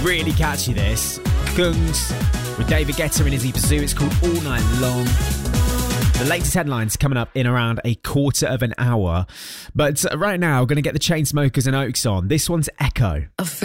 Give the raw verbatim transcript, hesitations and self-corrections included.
Really catchy, this. Gungs with David Guetta and Izzy Pazoo. It's called All Night Long. The latest headlines coming up in around a quarter of an hour. But right now, we're going to get the Chainsmokers and Oaks on. This one's Echo. I feel